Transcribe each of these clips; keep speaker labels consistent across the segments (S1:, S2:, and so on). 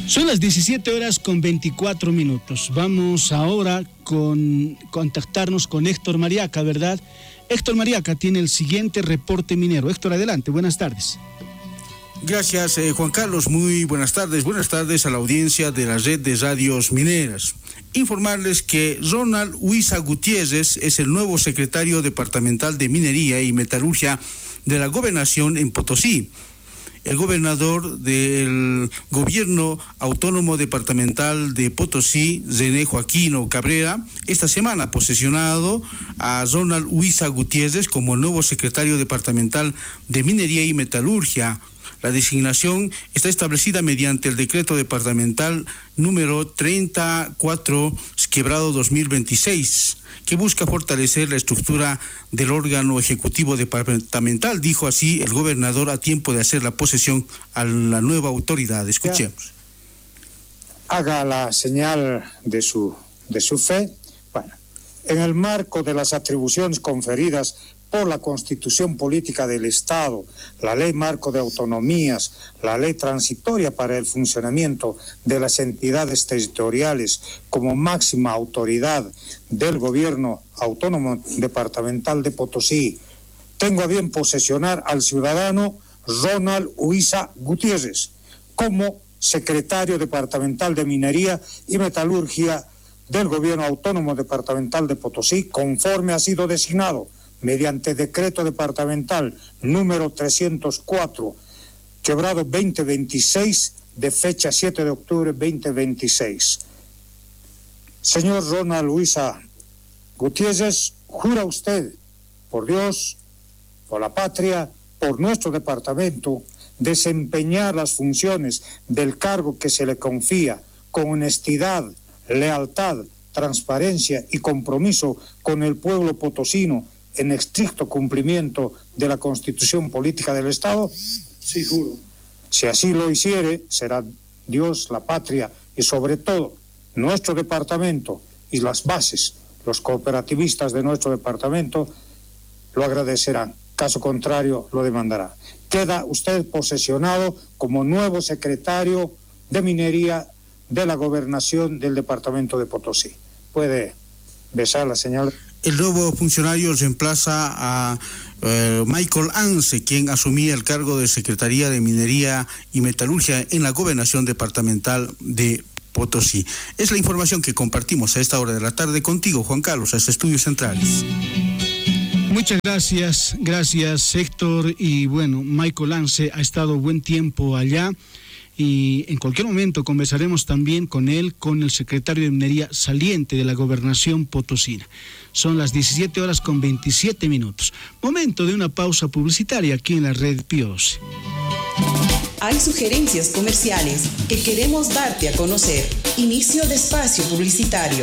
S1: Son las 17 horas con 24 minutos. Vamos ahora con contactarnos con Héctor Mariaca, ¿verdad? Héctor Mariaca tiene el siguiente reporte minero. Héctor, adelante, buenas tardes.
S2: Gracias, Juan Carlos. Muy buenas tardes. Buenas tardes a la audiencia de la red de radios mineras. Informarles que Ronald Huiza Gutiérrez es el nuevo secretario departamental de Minería y Metalurgia de la Gobernación en Potosí. El gobernador del Gobierno Autónomo Departamental de Potosí, René Joaquino Cabrera, esta semana ha posesionado a Ronald Huiza Gutiérrez como el nuevo secretario departamental de Minería y Metalurgia. La designación está establecida mediante el decreto departamental número 34/2026, que busca fortalecer la estructura del órgano ejecutivo departamental, dijo así el gobernador a tiempo de hacer la posesión a la nueva autoridad. Escuchemos.
S3: Haga la señal de su fe. Bueno, en el marco de las atribuciones conferidas por la Constitución Política del Estado, la Ley Marco de Autonomías, la Ley Transitoria para el Funcionamiento de las Entidades Territoriales como máxima autoridad del Gobierno Autónomo Departamental de Potosí, tengo a bien posesionar al ciudadano Ronald Huiza Gutiérrez como secretario departamental de Minería y Metalurgia del Gobierno Autónomo Departamental de Potosí, conforme ha sido designado mediante decreto departamental número 304, quebrado 2026, de fecha 7 de octubre 2026. Señor Ronald Huiza Gutiérrez, ¿jura usted, por Dios, por la patria, por nuestro departamento, desempeñar las funciones del cargo que se le confía con honestidad, lealtad, transparencia y compromiso con el pueblo potosino, en estricto cumplimiento de la Constitución Política del Estado?
S4: Sí, juro.
S3: Si así lo hiciere, será Dios, la patria y sobre todo nuestro departamento y las bases, los cooperativistas de nuestro departamento, lo agradecerán. Caso contrario, lo demandará. Queda usted posesionado como nuevo secretario de Minería de la Gobernación del Departamento de Potosí. Puede besar la señal.
S2: El nuevo funcionario reemplaza a Michael Anse, quien asumía el cargo de Secretaría de Minería y Metalurgia en la Gobernación Departamental de Potosí. Es la información que compartimos a esta hora de la tarde contigo, Juan Carlos, a este Estudios Centrales.
S1: Muchas gracias Héctor. Y bueno, Michael Anse ha estado buen tiempo allá y en cualquier momento conversaremos también con él, con el secretario de Minería saliente de la Gobernación Potosina. Son las 17 horas con 27 minutos. Momento de una pausa publicitaria aquí en la red Pios.
S5: Hay sugerencias comerciales que queremos darte a conocer. Inicio de espacio publicitario.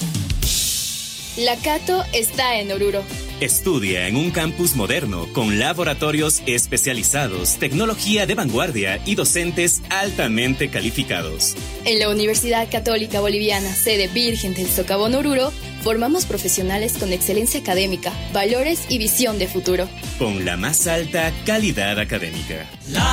S6: La Cato está en Oruro.
S7: Estudia en un campus moderno con laboratorios especializados, tecnología de vanguardia y docentes altamente calificados.
S6: En la Universidad Católica Boliviana, sede Virgen del Socavón Oruro, formamos profesionales con excelencia académica, valores y visión de futuro.
S7: Con la más alta calidad académica.
S8: La